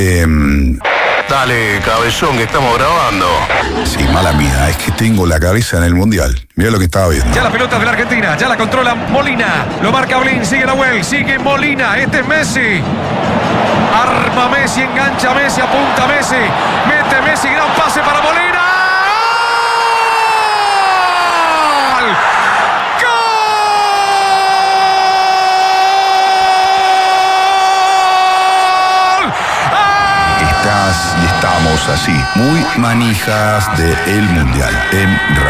Dale, cabezón, que estamos grabando. Sí, mala mía, es que tengo la cabeza en el Mundial. Mira lo que estaba viendo. Ya la pelota de la Argentina, ya la controla Molina. Lo marca Blin, sigue Nahuel, sigue Molina. Este es Messi. Arma Messi, engancha Messi, apunta Messi. Mete Messi, gran pase para Molina. Y estamos así, muy manijas del Mundial en